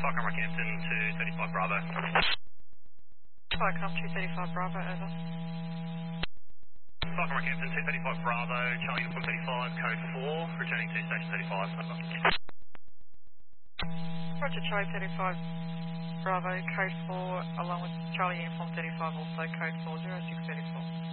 Cyclone Rockhampton to 35 Bravo. Cyclone 235 Bravo, over. Cyclone Rockhampton 235 Bravo, Charlie Uniform 35, code 4, returning to station 35, over. Roger, Charlie 35 Bravo, code 4, along with Charlie Uniform 35, also code 4, 0634.